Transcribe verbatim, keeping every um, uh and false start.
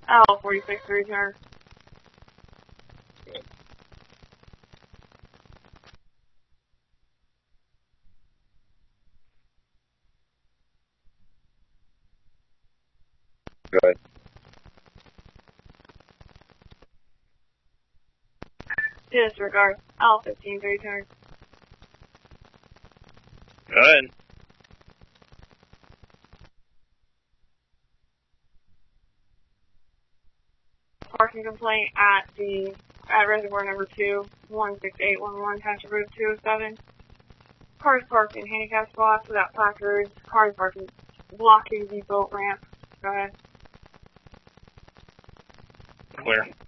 L forty-six to return. Go ahead. Disregard. L fifteen to return. Go ahead. Parking complaint at the at reservoir number two, one six eight one one, Township Road two oh seven. Cars parked in handicap spots without placards. Cars parking blocking the boat ramp. Go ahead. Clear.